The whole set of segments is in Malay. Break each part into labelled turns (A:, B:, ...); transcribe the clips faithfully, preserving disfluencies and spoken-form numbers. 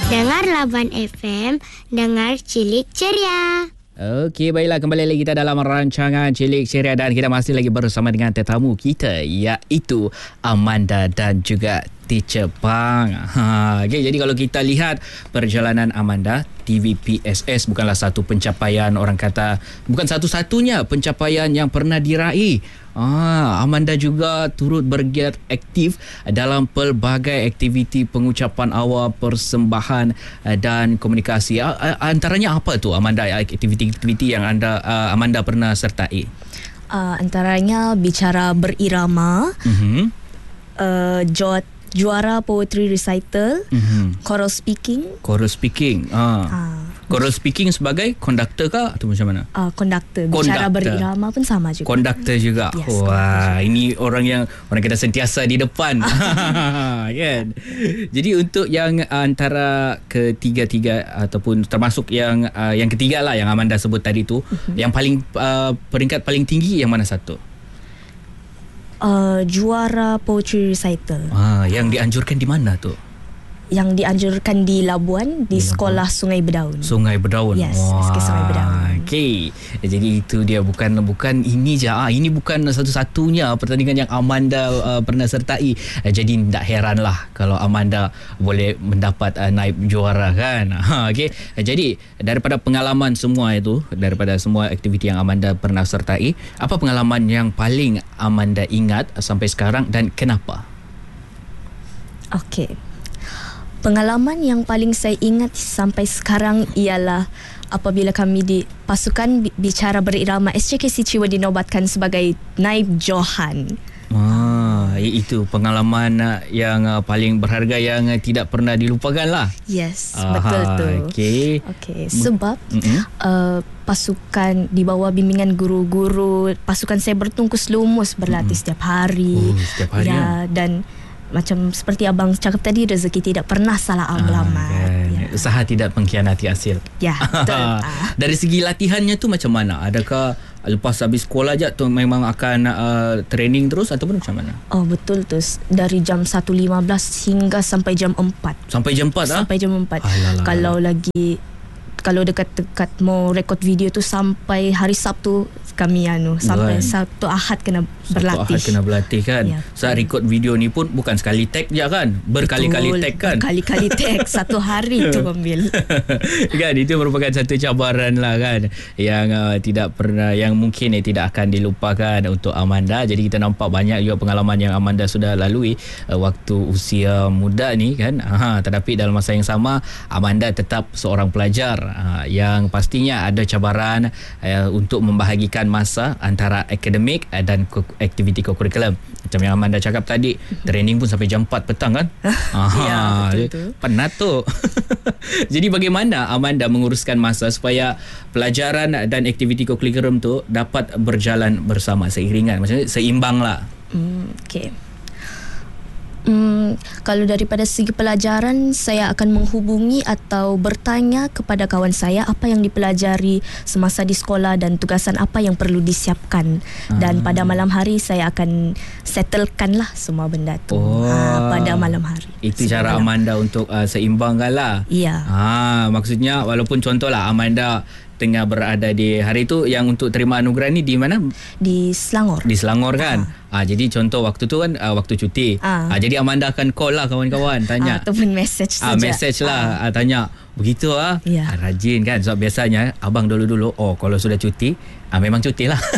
A: Dengar Laban F M, dengar Cilik Ceria.
B: Okey, baiklah, kembali lagi kita dalam rancangan Cilik Ceria dan kita masih lagi bersama dengan tetamu kita, iaitu Amanda dan juga Teacher Pang. Ha, okay, jadi kalau kita lihat perjalanan Amanda, T V P S S bukanlah satu pencapaian, orang kata bukan satu-satunya pencapaian yang pernah diraih. Ah, Amanda juga turut bergiat aktif dalam pelbagai aktiviti pengucapan awal, persembahan dan komunikasi. Antaranya apa tu Amanda, aktiviti-aktiviti yang anda uh, Amanda pernah sertai?
C: Uh, antaranya bicara berirama, mm-hmm. uh, jot juara poetry recital, mm-hmm. choral speaking.
B: Choral speaking. Ah. Uh. Choral speaking sebagai konduktor ke atau macam mana?
C: Ah, uh, konduktor. Bicara berirama pun sama juga.
B: Konduktor juga. Yes, wah, ini orang yang orang kita sentiasa di depan. Kan? Jadi untuk yang antara ketiga-tiga ataupun termasuk yang uh, yang ketiga lah yang Amanda sebut tadi tu, uh-huh. yang paling uh, peringkat paling tinggi yang mana satu?
C: Uh, juara poetry recital.
B: Ah, yang dianjurkan di mana tu?
C: Yang dianjurkan di Labuan, di, di sekolah Labuan. Sungai Berdaun.
B: Sungai Berdaun.
C: Yes, S K Sungai Berdaun.
B: Okey. Jadi itu dia, bukan bukan ini je. Ah, ini bukan satu-satunya pertandingan yang Amanda uh, pernah sertai. Uh, jadi tak heranlah kalau Amanda boleh mendapat uh, naib juara kan. Ha, okey. Uh, jadi daripada pengalaman semua itu, daripada semua aktiviti yang Amanda pernah sertai, apa pengalaman yang paling Amanda ingat sampai sekarang dan kenapa?
C: Okey. Pengalaman yang paling saya ingat sampai sekarang ialah apabila kami di pasukan bicara berirama S C K C Ciwa dinobatkan sebagai naib Johan.
B: Ah, itu pengalaman yang paling berharga yang tidak pernah dilupakan lah.
C: Yes,
B: Aha,
C: betul tu.
B: Okey.
C: Okey, sebab uh, pasukan di bawah bimbingan guru-guru, pasukan saya bertungkus lumus berlatih mm-hmm. setiap hari.
B: Oh, setiap hari.
C: Ya, dan macam seperti abang cakap tadi, rezeki tidak pernah salah alamat. Ah, kan. Ya.
B: Usaha tidak mengkhianati hasil.
C: Ya, betul.
B: Dari segi latihannya tu macam mana? Adakah lepas habis sekolah je tu memang akan uh, training terus ataupun macam mana?
C: Oh, betul tu. Dari jam satu lima belas hingga sampai jam empat.
B: Sampai jam empat ah?
C: Sampai jam empat.
B: Alalah.
C: Kalau lagi kalau dekat-dekat mau rekod video tu sampai hari Sabtu kami anu sampai kan. Sabtu Ahad kena berlatih.
B: Sabtu Ahad kena berlatih kan. Ya, saat rekod video ni pun bukan sekali tag je kan. Berkali-kali tag kan.
C: Berkali-kali tag satu hari tu ambil.
B: Kan itu merupakan satu cabaran lah kan yang uh, tidak pernah yang mungkin eh, tidak akan dilupakan untuk Amanda. Jadi kita nampak banyak juga pengalaman yang Amanda sudah lalui uh, waktu usia muda ni kan. Aha, tetapi dalam masa yang sama Amanda tetap seorang pelajar uh, yang pastinya ada cabaran uh, untuk membahagikan masa antara akademik dan aktiviti kokurikulum. Macam yang Amanda cakap tadi, training pun sampai jam empat petang kan? Aha,
C: ya, betul tu.
B: Penat tu. Jadi bagaimana Amanda menguruskan masa supaya pelajaran dan aktiviti kokurikulum tu dapat berjalan bersama seiringan, maksudnya seimbang lah.
C: Hmm, okay. Hmm, kalau daripada segi pelajaran, saya akan menghubungi atau bertanya kepada kawan saya apa yang dipelajari semasa di sekolah dan tugasan apa yang perlu disiapkan. Ah. Dan pada malam hari saya akan settlekan lah semua benda tu.
B: Oh.
C: ha, pada malam hari.
B: Itu cara malam. Amanda untuk uh, seimbangkan lah.
C: Ya.
B: Ha, maksudnya walaupun contohlah Amanda tengah berada di hari tu yang untuk terima anugerah ni di mana?
C: Di Selangor.
B: Di Selangor kan. Ah, ha, jadi contoh waktu tu kan uh, waktu cuti. Ah. Ha, jadi Amanda akan call lah kawan-kawan tanya.
C: Ah, ataupun message saja.
B: Ah, message lah. Ah. Ah, tanya begitu ah.
C: Ya.
B: Ah, rajin kan. Sebab biasanya abang dulu-dulu oh kalau sudah cuti ah memang cuti lah.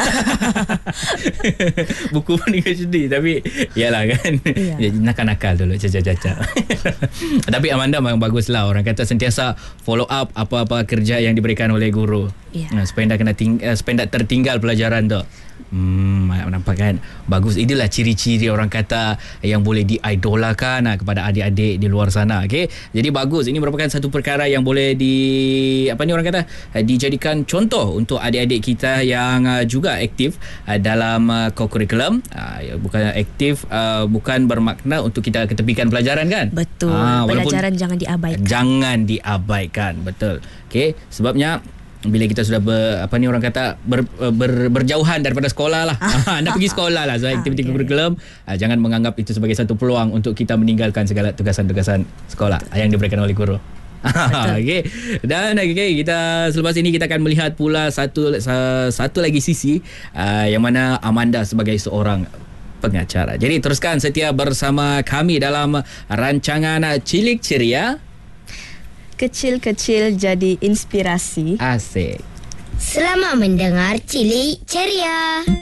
B: Buku pun ikut cuti tapi yalah kan. Ya. Nakal-nakal dulu caca-caca. Tapi Amanda memang bagus lah. Orang kata sentiasa follow up apa-apa kerja yang diberikan oleh guru. Ya. Nah, supaya tak kena ting- uh, supaya tak tertinggal pelajaran tu. Hmm, nampak kan? Bagus. Inilah ciri-ciri orang kata yang boleh diidolakan kepada adik-adik di luar sana. Okey. Jadi bagus. Ini merupakan satu perkara yang boleh di apa ni orang kata dijadikan contoh untuk adik-adik kita yang juga aktif dalam kokurikulum. Bukan aktif bukan bermakna untuk kita ketepikan pelajaran kan?
C: Betul. Ha, pelajaran jangan diabaikan.
B: Jangan diabaikan. Betul. Okey. Sebabnya bila kita sudah ber, apa ni orang kata ber, ber, berjauhan daripada sekolah lah. Anda pergi sekolah lah. So aktiviti okay. kurikulum jangan menganggap itu sebagai satu peluang untuk kita meninggalkan segala tugasan-tugasan sekolah yang diberikan oleh guru. Okey. Dan okey, kita selepas ini kita akan melihat pula satu satu lagi sisi uh, yang mana Amanda sebagai seorang pengacara. Jadi teruskan setia bersama kami dalam rancangan Cilik Ceria.
C: Kecil-kecil jadi inspirasi.
B: Asik.
A: Selamat mendengar Cilik Ceria.